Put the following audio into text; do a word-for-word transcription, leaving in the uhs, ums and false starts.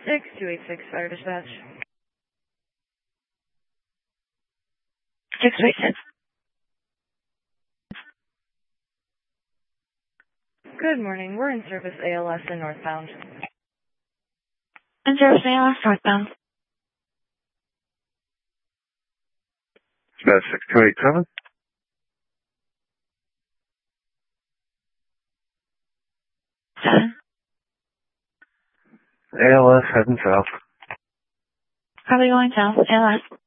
six two eight six, fire dispatch. six two eight six. Good morning. We're in service A L S and northbound. In service A L S northbound. Dispatch six two eight seven. seven. A L S heading south. Probably going south. A L S.